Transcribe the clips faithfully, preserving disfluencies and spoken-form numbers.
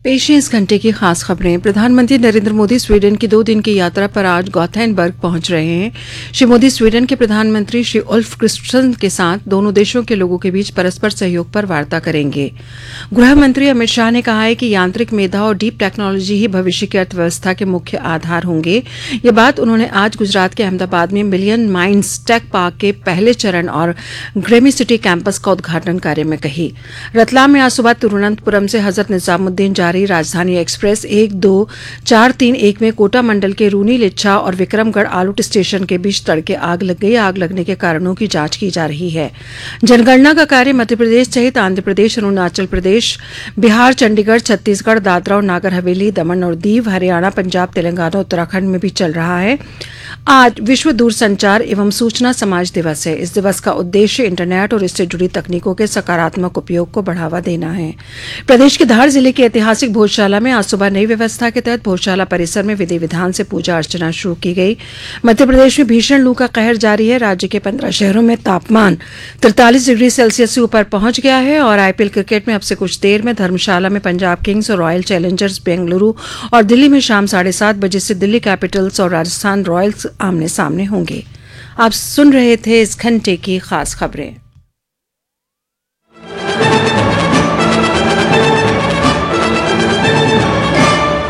पेश है इस घंटे की खास खबरें। प्रधानमंत्री नरेंद्र मोदी स्वीडन की दो दिन की यात्रा पर आज गॉथेनबर्ग पहुंच रहे हैं। श्री मोदी स्वीडन के प्रधानमंत्री श्री उल्फ क्रिस्टसन के साथ दोनों देशों के लोगों के बीच परस्पर सहयोग पर वार्ता करेंगे। गृह मंत्री अमित शाह ने कहा है कि यांत्रिक मेधा और डीप टेक्नोलॉजी ही भविष्य की अर्थव्यवस्था के मुख्य आधार होंगे। ये बात उन्होंने आज गुजरात के अहमदाबाद में मिलियन माइंड्स टेक पार्क के पहले चरण और ग्रेमी सिटी कैंपस का उद्घाटन कार्य में कही। रतलाम में आज सुबह तिरुवनंतपुरम से हजरत निजामुद्दीन जारी राजधानी एक्सप्रेस एक दो चार तीन एक में कोटा मंडल के रूनी लिच्छा और विक्रमगढ़ आलूट स्टेशन के बीच तड़के आग लग गई। आग लगने के कारणों की जांच की जा रही है। जनगणना का कार्य मध्य प्रदेश सहित आंध्र प्रदेश, अरुणाचल प्रदेश, बिहार, चंडीगढ़, छत्तीसगढ़, दादरा और नागर हवेली, दमन और दीव, हरियाणा, पंजाब, तेलंगाना, उत्तराखंड में भी चल रहा है। आज विश्व दूरसंचार एवं सूचना समाज दिवस है। इस दिवस का उद्देश्य इंटरनेट और इससे जुड़ी तकनीकों के सकारात्मक उपयोग को बढ़ावा देना है। प्रदेश के धार जिले के ऐतिहासिक भोजशाला में आज सुबह नई व्यवस्था के तहत भोजशाला परिसर में विधि विधान से पूजा अर्चना शुरू की गई। मध्य प्रदेश में भीषण लू का कहर जारी है। राज्य के पंद्रह शहरों में तापमान तैंतालीस डिग्री सेल्सियस से ऊपर पहुंच गया है। और आईपीएल क्रिकेट में अब से कुछ देर में धर्मशाला में पंजाब किंग्स और रॉयल चैलेंजर्स बेंगलुरु और दिल्ली में शाम साढ़े सात बजे से दिल्ली कैपिटल्स और राजस्थान रॉयल्स आमने सामने होंगे। आप सुन रहे थे इस घंटे की खास खबरें।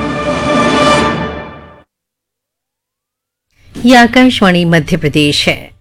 यह आकाशवाणी मध्य प्रदेश है।